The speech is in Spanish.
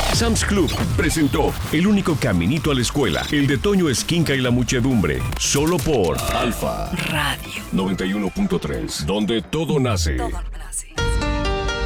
Sam's Club presentó El único caminito a la escuela, el de Toño Esquinca y la muchedumbre, solo por Alfa Radio 91.3, donde todo nace. Todo nace.